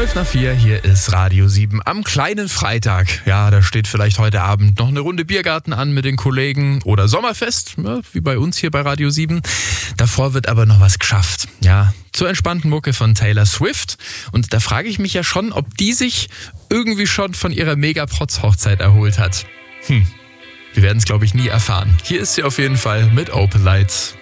12:04, hier ist Radio 7 am kleinen Freitag. Ja, da steht vielleicht heute Abend noch eine Runde Biergarten an mit den Kollegen oder Sommerfest, ja, wie bei uns hier bei Radio 7. Davor wird aber noch was geschafft, ja, zur entspannten Mucke von Taylor Swift. Und da frage ich mich ja schon, ob die sich irgendwie schon von ihrer Mega-Protz-Hochzeit erholt hat. Wir werden es, glaube ich, nie erfahren. Hier ist sie auf jeden Fall mit Open Lights.